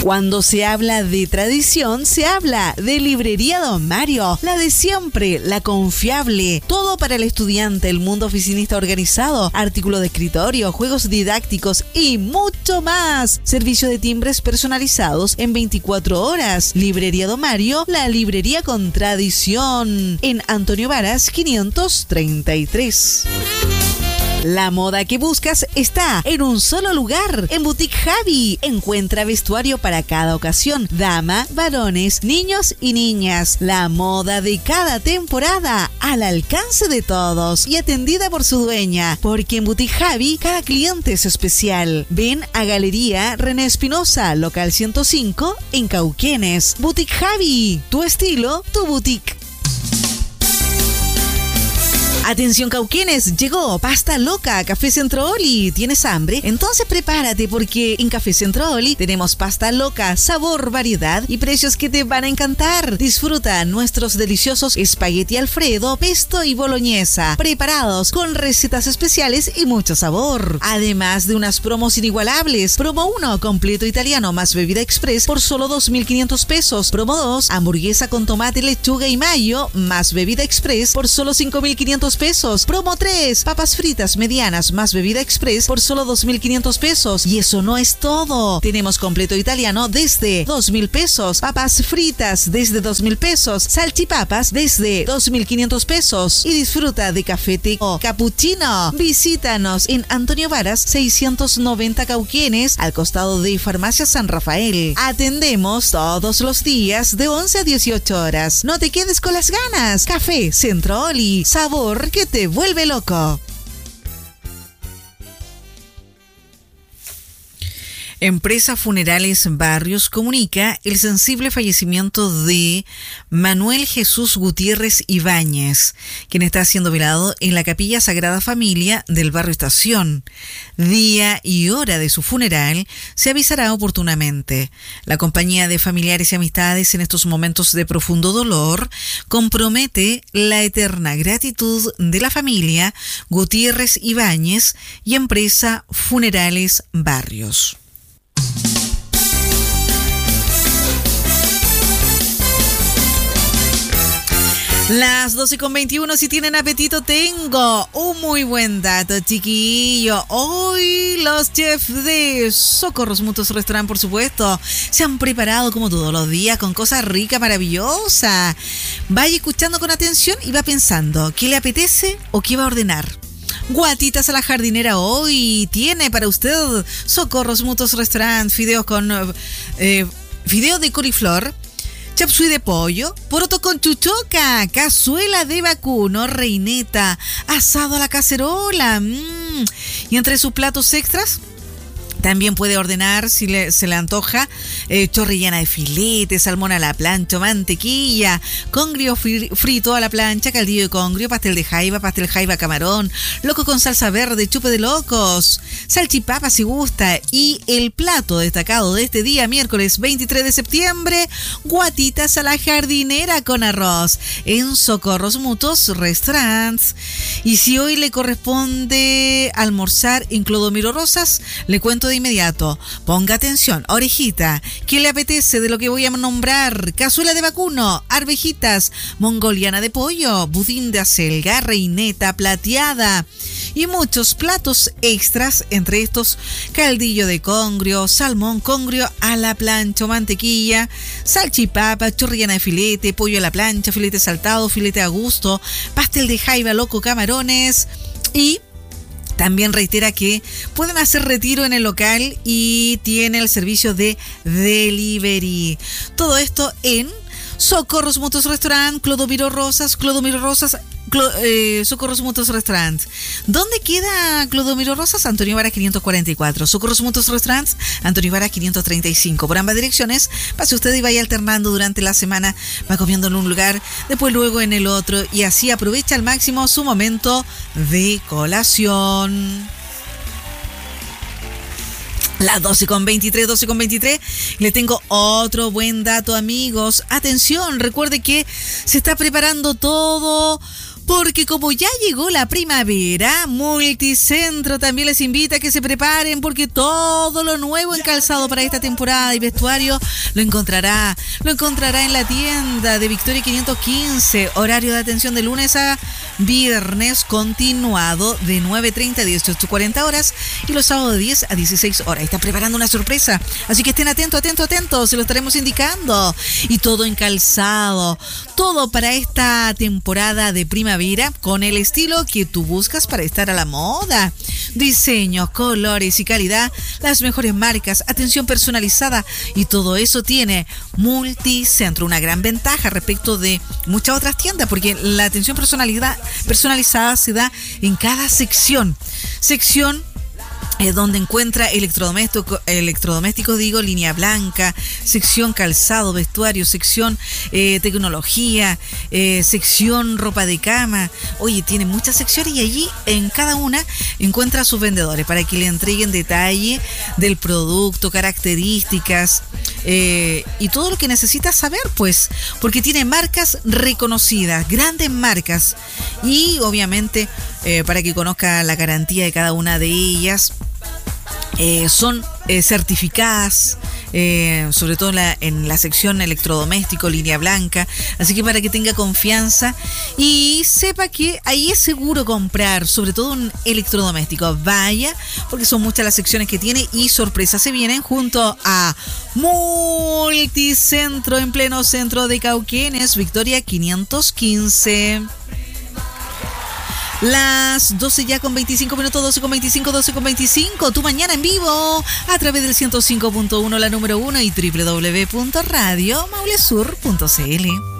Cuando se habla de tradición, se habla de Librería Don Mario, la de siempre, la confiable, todo para el estudiante, el mundo oficinista organizado, artículos de escritorio, juegos didácticos y mucho más. Servicio de timbres personalizados en 24 horas. Librería Don Mario, la librería con tradición, en Antonio Varas 533. La moda que buscas está en un solo lugar, en Boutique Javi. Encuentra vestuario para cada ocasión, dama, varones, niños y niñas. La moda de cada temporada al alcance de todos y atendida por su dueña, porque en Boutique Javi cada cliente es especial. Ven a Galería René Espinosa, local 105 en Cauquenes. Boutique Javi, tu estilo, tu boutique. Atención Cauquenes, llegó Pasta Loca, Café Centro Oli. ¿Tienes hambre? Entonces prepárate, porque en Café Centro Oli tenemos pasta loca, sabor, variedad y precios que te van a encantar. Disfruta nuestros deliciosos espagueti Alfredo, pesto y boloñesa, preparados con recetas especiales y mucho sabor. Además de unas promos inigualables. Promo 1, completo italiano más bebida express por solo 2.500 pesos. Promo 2, hamburguesa con tomate, lechuga y mayo más bebida express por solo 5.500 pesos. Promo 3, papas fritas medianas más bebida express por solo 2.500 pesos. Y eso no es todo. Tenemos completo italiano desde 2.000 pesos, papas fritas desde 2.000 pesos, salchipapas desde 2.500 pesos. Y disfruta de café o cappuccino. Visítanos en Antonio Varas 690 Cauquenes, al costado de Farmacia San Rafael. Atendemos todos los días de 11 a 18 horas. No te quedes con las ganas. Café Centro Oli, sabor que te vuelve loco. Empresa Funerales Barrios comunica el sensible fallecimiento de Manuel Jesús Gutiérrez Ibáñez, quien está siendo velado en la Capilla Sagrada Familia del barrio Estación. Día y hora de su funeral se avisará oportunamente. La compañía de familiares y amistades en estos momentos de profundo dolor compromete la eterna gratitud de la familia Gutiérrez Ibáñez y Empresa Funerales Barrios. Las 12:21, si tienen apetito, tengo un muy buen dato, chiquillo. Hoy los chefs de Socorros Mutuos Restaurant, por supuesto, se han preparado como todos los días con cosas ricas, maravillosas. Vaya escuchando con atención y va pensando qué le apetece o qué va a ordenar. Guatitas a la jardinera hoy tiene para usted Socorros Mutuos Restaurant, fideos con fideos de coliflor, chapsui de pollo, poroto con chuchoca, cazuela de vacuno, reineta, asado a la cacerola. Y entre sus platos extras también puede ordenar, si se le antoja, chorrillana de filete, salmón a la plancha, mantequilla, congrio frito a la plancha, caldillo de congrio, pastel jaiba camarón, loco con salsa verde, chupe de locos, salchipapa si gusta. Y el plato destacado de este día, miércoles 23 de septiembre, guatitas a la jardinera con arroz en Socorros Mutuos Restaurants. Y si hoy le corresponde almorzar en Clodomiro Rosas, le cuento de inmediato. Ponga atención, orejita. ¿Qué le apetece de lo que voy a nombrar? Cazuela de vacuno, arvejitas, mongoliana de pollo, budín de acelga, reineta plateada y muchos platos extras, entre estos caldillo de congrio, salmón congrio a la plancha, mantequilla, salchipapa, chorrillana de filete, pollo a la plancha, filete saltado, filete a gusto, pastel de jaiba, loco, camarones. Y también reitera que pueden hacer retiro en el local y tiene el servicio de delivery. Todo esto en Socorros Mutuos Restaurant, Clodomiro Rosas, Socorros Mutuos Restaurant. ¿Dónde queda Clodomiro Rosas? Antonio Varas 544. Socorros Mutuos Restaurant, Antonio Varas 535. Por ambas direcciones, pase usted y vaya alternando durante la semana. Va comiendo en un lugar, después luego en el otro, y así aprovecha al máximo su momento de colación. Las 12:23, le tengo otro buen dato, amigos. Atención, recuerde que se está preparando todo Porque como ya llegó la primavera, Multicentro también les invita a que se preparen porque todo lo nuevo en calzado para esta temporada y vestuario lo encontrará en la tienda de Victoria 515, horario de atención de lunes a viernes continuado de 9:30 a 18:40 horas y los sábados de 10 a 16 horas. Está preparando una sorpresa, así que estén atentos, se lo estaremos indicando. Y todo en calzado, todo para esta temporada de primavera con el estilo que tú buscas para estar a la moda. Diseños, colores y calidad, las mejores marcas, atención personalizada y todo eso tiene Multicentro. Una gran ventaja respecto de muchas otras tiendas porque la atención personalizada se da en cada sección. Donde encuentra electrodomésticos, línea blanca, sección calzado, vestuario, sección tecnología, sección ropa de cama. Oye, tiene muchas secciones y allí en cada una encuentra a sus vendedores para que le entreguen detalle del producto, características y todo lo que necesita saber, pues, porque tiene marcas reconocidas, grandes marcas y obviamente para que conozca la garantía de cada una de ellas. Son certificadas, sobre todo en la sección electrodoméstico, línea blanca, así que para que tenga confianza y sepa que ahí es seguro comprar, sobre todo un electrodoméstico. Vaya, porque son muchas las secciones que tiene y sorpresas se vienen junto a Multicentro en pleno centro de Cauquenes, Victoria 515. Las 12 ya con 25 minutos, 12:25. Tu mañana en vivo a través del 105.1, la número 1 y www.radiomaulesur.cl.